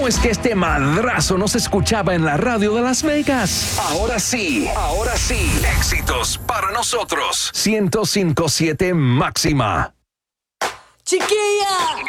es que este madrazo no se escuchaba en la radio de Las Vegas? Ahora sí. Éxitos para nosotros. 105.7 máxima. Chiquilla,